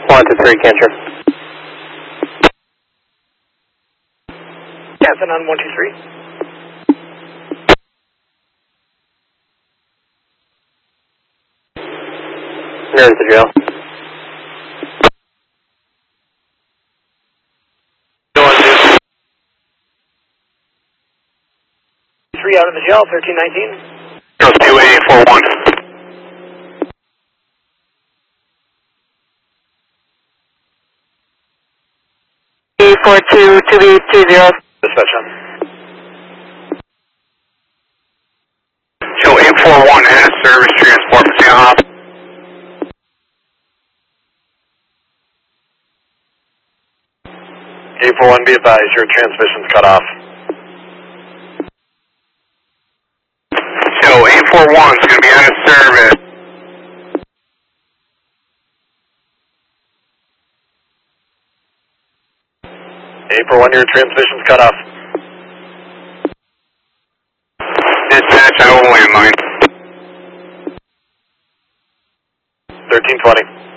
123, cancer. Captain on 123. There's the drill. Three out in the gel, 1319. 2841. A42 2B20. Dispatch on. Show 841 has service transport for San Hop. 841, be advised, your transmission's cut off. Show 841 is going to be out of service. April 1, your transmission's cut off. Dispatch, I will landmine. 1320.